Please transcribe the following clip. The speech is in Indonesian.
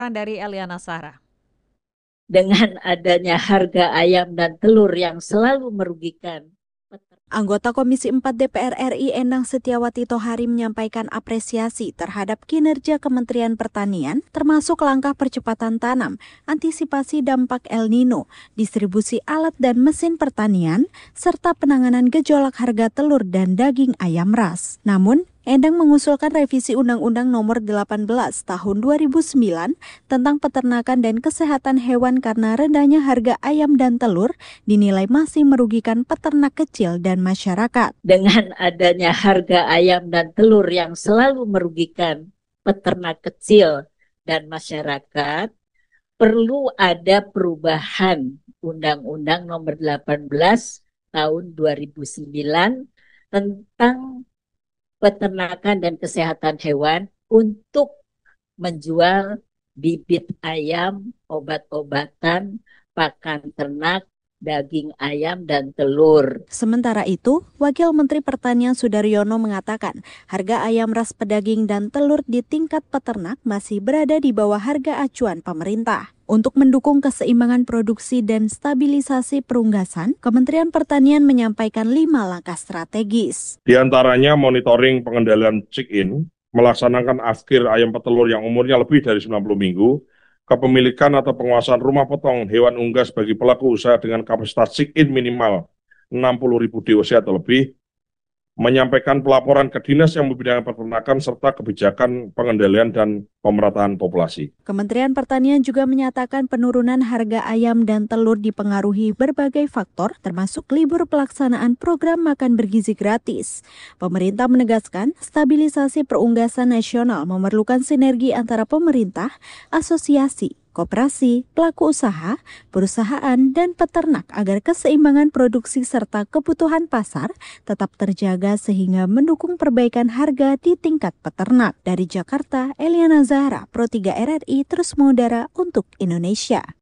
Dari Eliana Sara. Dengan adanya harga ayam dan telur yang selalu merugikan. Anggota Komisi 4 DPR RI Endang Setiawati Tohari menyampaikan apresiasi terhadap kinerja Kementerian Pertanian, termasuk langkah percepatan tanam, antisipasi dampak El Nino, distribusi alat dan mesin pertanian, serta penanganan gejolak harga telur dan daging ayam ras. Namun, Endang mengusulkan revisi Undang-Undang Nomor 18 Tahun 2009 tentang peternakan dan kesehatan hewan karena rendahnya harga ayam dan telur dinilai masih merugikan peternak kecil dan masyarakat. Dengan adanya harga ayam dan telur yang selalu merugikan peternak kecil dan masyarakat, perlu ada perubahan Undang-Undang Nomor 18 Tahun 2009 tentang peternakan dan kesehatan hewan untuk menjual bibit ayam, obat-obatan, pakan ternak, daging ayam, dan telur. Sementara itu, Wakil Menteri Pertanian Sudaryono mengatakan harga ayam ras pedaging dan telur di tingkat peternak masih berada di bawah harga acuan pemerintah. Untuk mendukung keseimbangan produksi dan stabilisasi perunggasan, Kementerian Pertanian menyampaikan 5 langkah strategis. Di antaranya monitoring pengendalian check-in, melaksanakan afkir ayam petelur yang umurnya lebih dari 90 minggu, kepemilikan atau penguasaan rumah potong hewan unggas bagi pelaku usaha dengan kapasitas check-in minimal 60.000 DOC atau lebih, menyampaikan pelaporan ke dinas yang membidangi peternakan serta kebijakan pengendalian dan pemerataan populasi. Kementerian Pertanian juga menyatakan penurunan harga ayam dan telur dipengaruhi berbagai faktor, termasuk libur pelaksanaan program makan bergizi gratis. Pemerintah menegaskan stabilisasi perunggasan nasional memerlukan sinergi antara pemerintah, asosiasi, koperasi, pelaku usaha, perusahaan, dan peternak agar keseimbangan produksi serta kebutuhan pasar tetap terjaga sehingga mendukung perbaikan harga di tingkat peternak. Dari Jakarta, Eliana Zahra, Pro 3 RRI terus mengudara untuk Indonesia.